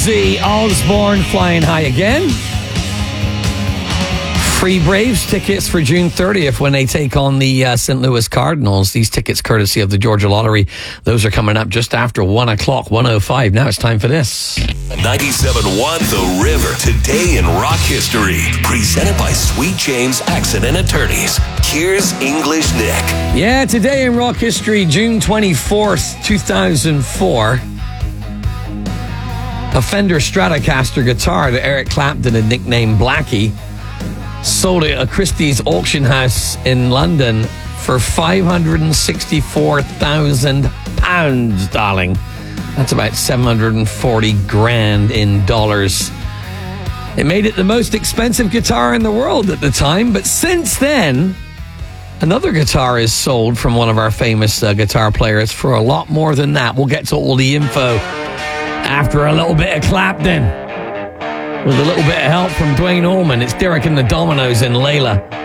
The Osborne flying high again. Free Braves tickets for June 30th when they take on the St. Louis Cardinals. These tickets courtesy of the Georgia Lottery. Those are coming up just after 1 o'clock, 1:05. Now it's time for this. 97.1 The River. Today in rock history. Presented by Sweet James Accident Attorneys. Here's English Nick. Yeah, today in rock history, June 24th, 2004. A Fender Stratocaster guitar that Eric Clapton had nicknamed Blackie sold it at Christie's auction house in London for £564,000, darling. That's about 740 grand in dollars. It made it the most expensive guitar in the world at the time, but since then, another guitar is sold from one of our famous guitar players for a lot more than that. We'll get to all the info after a little bit of Clapton, with a little bit of help from Dwayne Allman. It's Derek and the Dominoes and Layla.